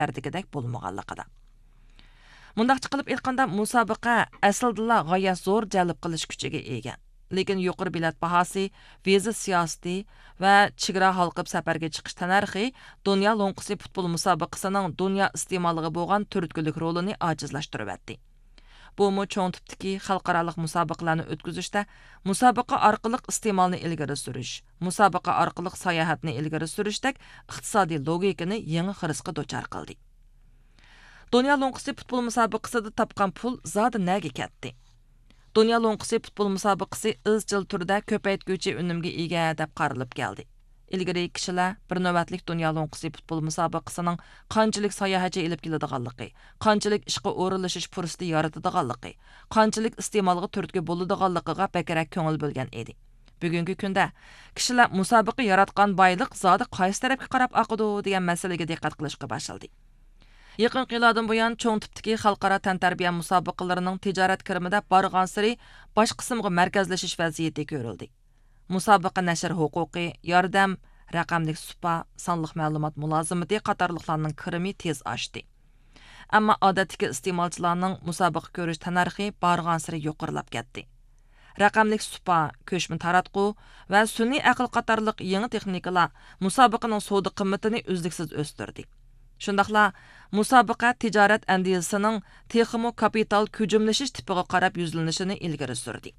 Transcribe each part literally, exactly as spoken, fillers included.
degidek bo'lmaganligida. Mundaqcha qilib aytganda, musobaqa aslida g'oyat zo'r jalb qilish kuchiga ega. Lekin yuqori bilet bahosi, viza siyosati va chegara halqib safarga chiqish tanarxi dunyo lo'nqisi futbol musobaqasining dunyo iste'moliga bo'lgan turtkilik rolini ojizlashtirib o'tdi. Bu mu cho'ng tipdagi xalqaro musobaqalarni o'tkazishda musobaqa orqali iste'molni ilgari surish, musobaqa orqali sayohatni ilgari surishdek iqtisodiy logikani yangi xirisga duchor qildi. Dunyo lo'nqisi futbol musobaqasida topgan pul zodi naga ketdi. Dunyo lo'nqisi futbol musobaqasi izchil turda ko'paytguvchi unumga ega deb qaralib keldi. Ilgari kishilar bir navbatlik dunyo lo'nqisi futbol musobaqasining qanchalik sayohatchi ilib keladiganligi, qanchalik ishqa o'rinlashish fursati yaratadiganligi, qanchalik iste'molga turtki bo'ladiganligiga bakrak ko'ngil bo'lgan edi. Bugungi kunda kishilar musobaqa yaratgan boylik zodi qaysi tarafga qarab oqidi degan masalaga diqqat qilishga boshladi. Yaqin yillardan buyon cho'ng tipdagi xalqaro tantarbiya musobaqalarining tijorat kirimida borgan sari bosh qismga markazlashish vaziyati ko'rildi. Musobaqa nashr huquqi, yordam, raqamlik supa, sonliq ma'lumot mulozimati qatorliqlarning kirimi tez oshdi. Ammo odatdagi iste'molchilarning musobaqa ko'rish tanarxi borgan sari yuqorilab ketdi. Raqamlik supa, ko'chma taratqu va sun'iy aql qatorliq yangi texnikalar musobaqaning savdo qimmatini uzluksiz o'stirdi. Shundaqla musobaqa tijorat andiyasining texmo kapital hujumlashish tipiga qarab yuzlanishini ilgari surdi.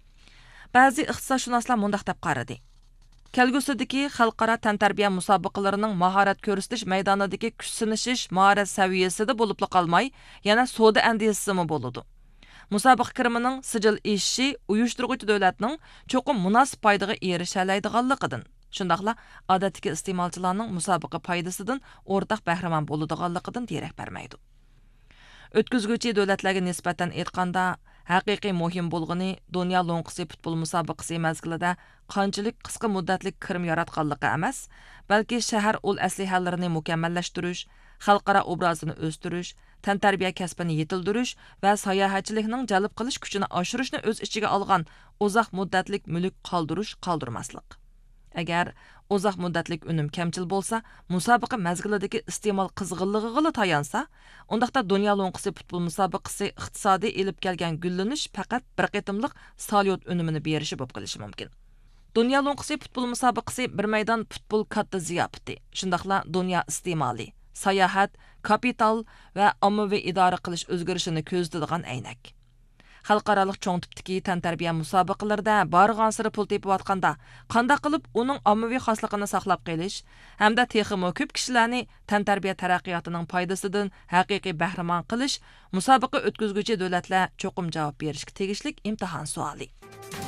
Ba'zi iqtisodshunoslar mundaq deb qaradi. Kelgusidagi xalqaro tantarbiya musobaqalarining mahorat ko'rsatish maydonidagi kuch sinishish mahorat saviyasida bo'lib qolmay, yana savdo andiyasimi bo'ladi. Musobaqa kirimining sijil eshishi uyushtiruvchi davlatning cho'qim munosib foydaga erisha oladiganligidan, shundaqla odatdagi iste'molchilarning musobaqa foydasidan o'rtaq bahramon bo'ladiganligidan derak bermaydi. O'tkazguvchi davlatlarga nisbatan aytganda, haqiqiy muhim bo'lgani dunyo lo'nqisi futbol musobaqasi mazgilida qanchalik qisqa muddatli kirim yaratganligi emas, balki shahar ul aslihalarini mukammallashtirish, xalqaro obrazini o'stirish, tantarbiya kasbini yetildirish va sayohatchilikning jalb qilish kuchini oshirishni o'z ichiga olgan uzoq muddatlik mulk qoldirish qoldirmaslik. Agar uzoq muddatlik unum kamchil bo'lsa, musobaqa mazgilidagi iste'mol qizg'inligiga tayansa, undaqda dunyo lo'nqisi futbol musobaqasi iqtisodiy elib kelgan gullanish faqat bir qitimliq salyot unumini berishi bo'lib qolishi mumkin. Dunyo lo'nqisi futbol musobaqasi bir maydon futbol katta ziyofati, shundaqla dunyo iste'moli, sayohat, kapital va ommaviy idora qilish o'zgarishini ko'zlaydigan aynak. Xalqarалық cho'ng tipdagi tantarbiya musobaqalarida borgan siri pul tepayotganda qanday qilib uning ommaviy xosligini saqlab qolish hamda texmo ko'p kishilarni tantarbiya taraqqiyotining foydasidan haqiqiy bahramon qilish musobaqa o'tkazguvchi davlatlar cho'qim javob berishga tegishli imtihon savoli.